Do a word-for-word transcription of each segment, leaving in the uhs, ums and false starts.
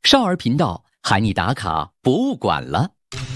少儿频道喊你打卡博物馆了。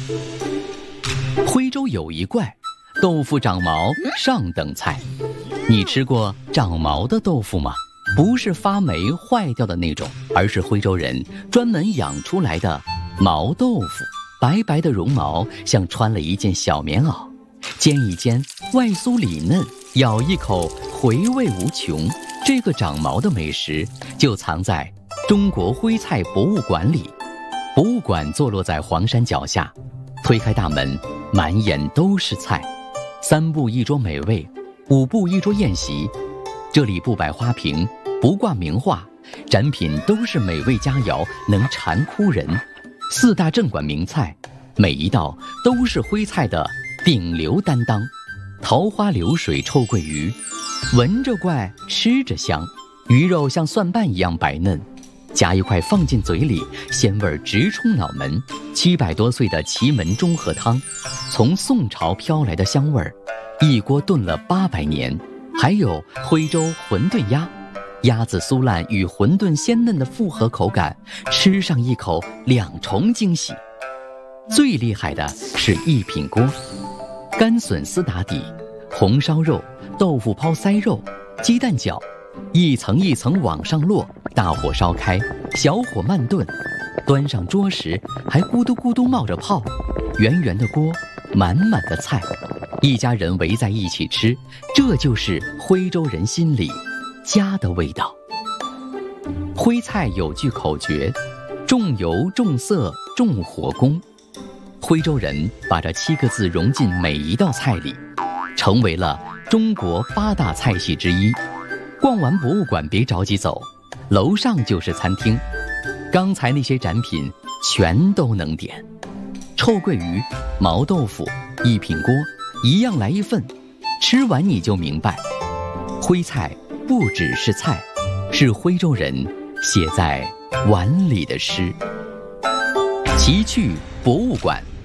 徽州有一怪，豆腐长毛上等菜。你吃过长毛的豆腐吗？不是发霉坏掉的那种，而是徽州人专门养出来的毛豆腐。白白的绒毛像穿了一件小棉袄，煎一煎，外酥里嫩，咬一口回味无穷。这个长毛的美食就藏在中国徽菜博物馆里。博物馆坐落在黄山脚下，推开大门，满眼都是菜。三步一桌美味，五步一桌宴席。这里不摆花瓶，不挂名画，展品都是美味佳肴，能馋哭人。四大镇馆名菜，每一道都是徽菜的顶流担当。桃花流水臭鳜鱼，闻着怪，吃着香，鱼肉像蒜瓣一样白嫩，夹一块放进嘴里，鲜味直冲脑门。七百多岁的祁门中和汤，从宋朝飘来的香味儿，一锅炖了八百年。还有徽州馄饨鸭，鸭子酥烂与馄饨鲜嫩的复合口感，吃上一口两重惊喜。最厉害的是一品锅，干笋丝打底，红烧肉、豆腐泡塞肉、鸡蛋饺，一层一层往上落，大火烧开，小火慢炖，端上桌时还咕嘟咕嘟冒着泡。圆圆的锅，满满的菜，一家人围在一起吃，这就是徽州人心里家的味道。徽菜有句口诀：重油重色重火功。徽州人把这七个字融进每一道菜里，成为了中国八大菜系之一。逛完博物馆别着急走，楼上就是餐厅，刚才那些展品全都能点。臭鳜鱼、毛豆腐、一品锅，一样来一份，吃完你就明白，徽菜不只是菜，是徽州人写在碗里的诗。奇趣博物馆。